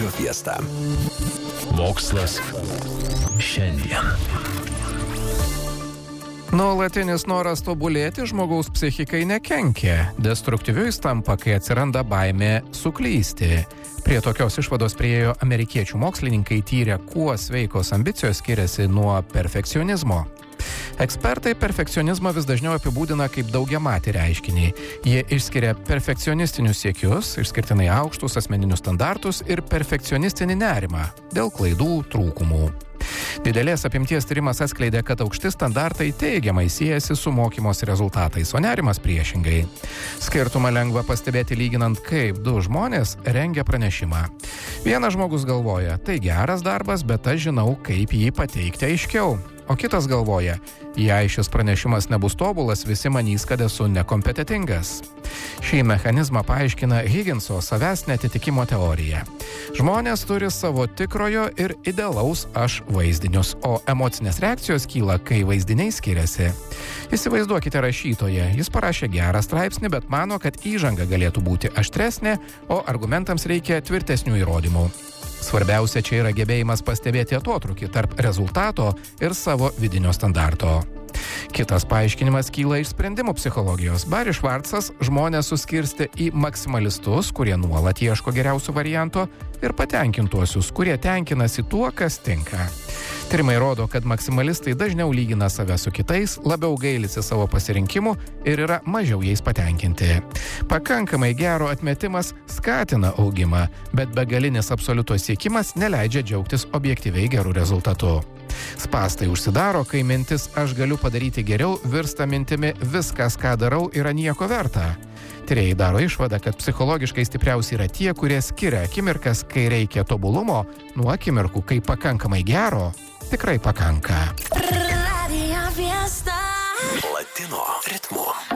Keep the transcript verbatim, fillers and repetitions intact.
Radio Fiesta. Mokslas šiandien. Nuolatinis noras tobulėti žmogaus psichikai nekenkia. Destruktyviu jis tampa, kai atsiranda baimė suklysti. Prie tokios išvados priėjo amerikiečių mokslininkai tyrę, kuo sveikos ambicijos skiriasi nuo perfekcionizmo. Ekspertai perfekcionizmą vis dažniau apibūdina kaip daugiamatį reiškinį. Jie išskiria perfekcionistinius siekius, išskirtinai aukštus asmeninius standartus ir perfekcionistinį nerimą dėl klaidų, trūkumų. Didelės apimties tyrimas atskleidė, kad aukšti standartai teigiamai siejasi su mokymos rezultatais, o nerimas priešingai. Skirtumą lengva pastebėti lyginant, kaip du žmonės rengia pranešimą. Vienas žmogus galvoja, tai geras darbas, bet aš žinau, kaip jį pateikti aiškiau. O kitas galvoja, jei šis pranešimas nebus tobulas, visi manys, kad esu nekompetentingas. Šį mechanizmą paaiškina Higginso savęs neatitikimo teorija. Žmonės turi savo tikrojo ir idealaus aš vaizdinius, o emocinės reakcijos kyla, kai vaizdiniai skiriasi. Įsivaizduokite rašytoją, jis parašė gerą straipsnį, bet mano, kad įžanga galėtų būti aštresnė, o argumentams reikia tvirtesnių įrodymų. Svarbiausia čia yra gebėjimas pastebėti atotrūkį tarp rezultato ir savo vidinio standarto. Kitas paaiškinimas kyla iš sprendimų psichologijos. Barry Schwartzas žmonės suskirstė į maksimalistus, kurie nuolat ieško geriausio varianto, ir patenkintuosius, kurie tenkinasi tuo, kas tinka. Tyrimai rodo, kad maksimalistai dažniau lygina save su kitais, labiau gailisi savo pasirinkimų ir yra mažiau jais patenkinti. Pakankamai gero atmetimas skatina augimą, bet begalinis absoliutus siekimas neleidžia džiaugtis objektyviai gerų rezultatų. Spąstai užsidaro, kai mintis aš galiu padaryti geriau virsta mintimi viskas, ką darau, yra nieko verta. Tyrėjai daro išvadą, kad psichologiškai stipriausi yra tie, kurie skiria akimirkas, kai reikia tobulumo, nuo akimirkų, kai pakankamai gero, tikrai pakanka. Latino ritmu.